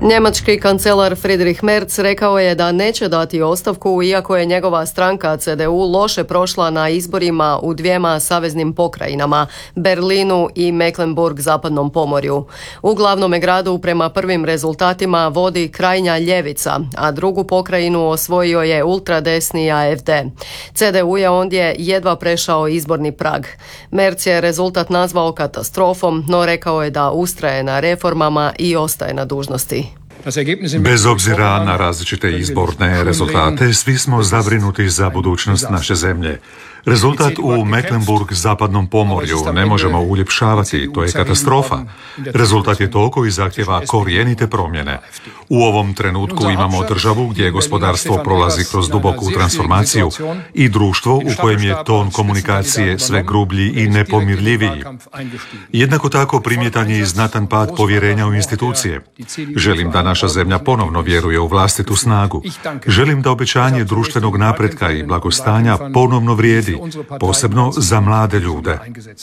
Njemački kancelar Friedrich Merz rekao je da neće dati ostavku iako je njegova stranka CDU loše prošla na izborima u dvijema saveznim pokrajinama, Berlinu i Mecklenburg-zapadnom pomorju. U glavnome gradu prema prvim rezultatima vodi krajnja ljevica, a drugu pokrajinu osvojio je ultradesni AfD. CDU je ondje jedva prešao izborni prag. Merz je rezultat nazvao katastrofom, no rekao je da ustraje na reformama i ostaje na dužnosti. Bez obzira na različite izborne rezultate, svi smo zabrinuti za budućnost naše zemlje. Rezultat u Mecklenburg-zapadnom pomorju ne možemo uljepšavati, to je katastrofa. Rezultat je to koji zahtjeva korijenite promjene. U ovom trenutku imamo državu gdje gospodarstvo prolazi kroz duboku transformaciju i društvo u kojem je ton komunikacije sve grublji i nepomirljiviji. Jednako tako primjetan je i znatan pad povjerenja u institucije. Želim da naša zemlja ponovno vjeruje u vlastitu snagu. Želim da obećanje društvenog napretka i blagostanja ponovno vrijedi, posebno za mlade ljude.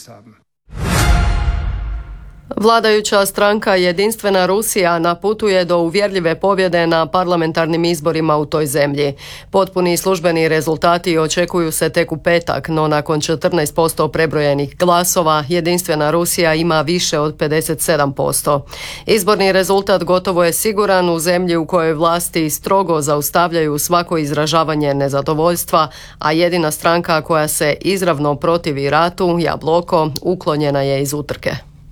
Vladajuća stranka Jedinstvena Rusija na putu je do uvjerljive pobjede na parlamentarnim izborima u toj zemlji. Potpuni službeni rezultati očekuju se tek u petak, no nakon 14% prebrojenih glasova Jedinstvena Rusija ima više od 57%. Izborni rezultat gotovo je siguran u zemlji u kojoj vlasti strogo zaustavljaju svako izražavanje nezadovoljstva, a jedina stranka koja se izravno protivi ratu, Jabloko, uklonjena je iz utrke.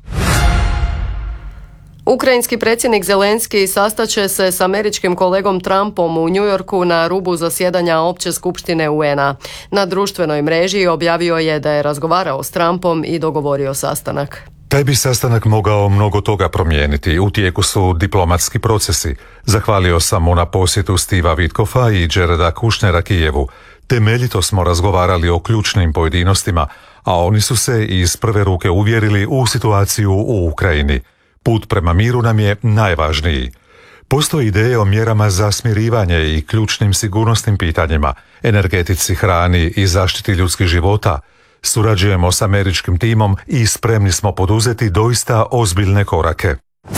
Ukrajinski predsjednik Zelenski sastaće se s američkim kolegom Trumpom u New Yorku na rubu zasjedanja Opće skupštine UN-a. Na društvenoj mreži objavio je da je razgovarao s Trumpom i dogovorio sastanak. Taj bi sastanak mogao mnogo toga promijeniti. U tijeku su diplomatski procesi. Zahvalio sam mu na posjetu Stiva Witkoffa i Jareda Kushnera Kijevu. Temeljito smo razgovarali o ključnim pojedinostima, a oni su se iz prve ruke uvjerili u situaciju u Ukrajini. Put prema miru nam je najvažniji. Postoje ideje o mjerama za smirivanje i ključnim sigurnosnim pitanjima, energetici, hrani i zaštiti ljudskih života. Surađujemo s američkim timom i spremni smo poduzeti doista ozbiljne korake.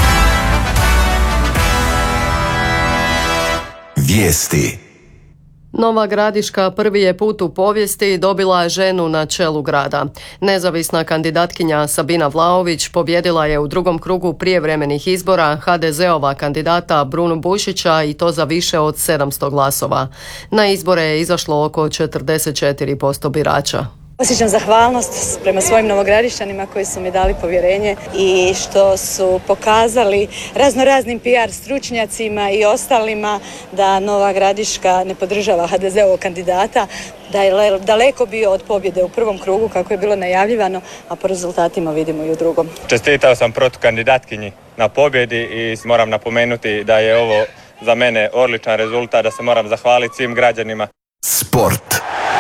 Vijesti. Nova Gradiška prvi je put u povijesti dobila ženu na čelu grada. Nezavisna kandidatkinja Sabina Vlaović pobjedila je u drugom krugu prijevremenih izbora HDZ-ova kandidata Brunu Bušića i to za više od 700 glasova. Na izbore je izašlo oko 44% birača. Osjećam zahvalnost prema svojim novogradišćanima koji su mi dali povjerenje i što su pokazali raznoraznim PR stručnjacima i ostalima da Nova Gradiška ne podržava HDZ-ovog kandidata, da je daleko bio od pobjede u prvom krugu kako je bilo najavljivano, a po rezultatima vidimo i u drugom. Čestitao sam protukandidatkinji na pobjedi i moram napomenuti da je ovo za mene odličan rezultat, da se moram zahvaliti svim građanima. Sport.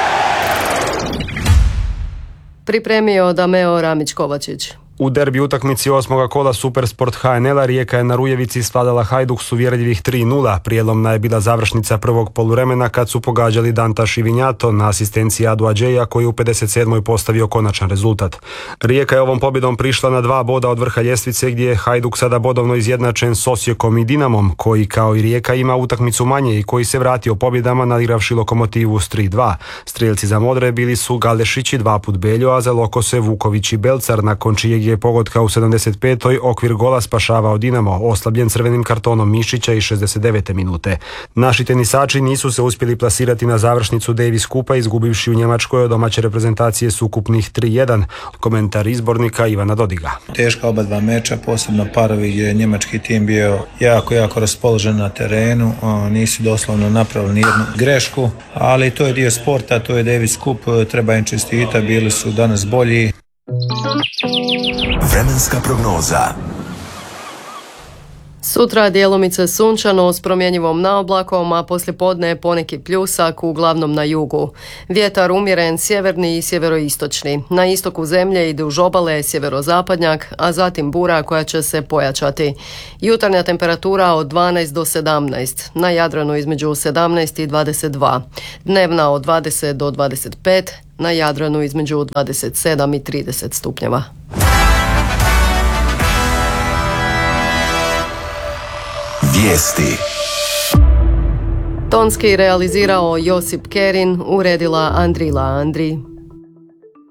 Pripremio Dameo Ramić-Kovačić. U derbi utakmici 8. kola Supersport HNL-a Rijeka je na Rujevici svladala Hajduk s uvjerljivih 3-0. Prijelomna je bila završnica prvog poluvremena kad su pogađali Danta Šivinjato na asistenciji Adu Adžeja koji je u 57. postavio konačan rezultat. Rijeka je ovom pobjedom prišla na 2 boda od vrha ljestvice gdje je Hajduk sada bodovno izjednačen s Osijekom i Dinamom koji kao i Rijeka ima utakmicu manje i koji se vratio pobjedama nadigravši Lokomotivu s 3-2. Strijelci za modre bili su Galešić i 2 put Beljo, a za Lokose Vuković i Belcar nakon čijeg je pogotka u 75. okvir gola spašavao Dinamo, oslabljen crvenim kartonom Mišića i 69. minute. Naši tenisači nisu se uspjeli plasirati na završnicu Davis Kupa, izgubivši u Njemačkoj od domaće reprezentacije s ukupnih 3-1. Komentar izbornika Ivana Dodiga. Teška oba dva meča, posebno parovi gdje je njemački tim bio jako raspoložen na terenu, nisu doslovno napravili nijednu grešku, ali to je dio sporta, to je Davis Cup, treba im čestitati, bili su danas bolji. Vremenska prognoza. Sutra djelomice sunčano s promjenjivom naoblakom, a poslijepodne poneki pljusak, uglavnom na jugu. Vjetar umjeren sjeverni i sjeveroistočni. Na istoku zemlje i duž obale sjeverozapadnjak, a zatim bura koja će se pojačati. Jutarnja temperatura od 12 do 17, na Jadranu između 17 i 22. Dnevna od 20 do 25, na Jadranu između 27 i 30 stupnjeva. Vijesti. Tonski realizirao Josip Kerin, uredila Andrila Andri.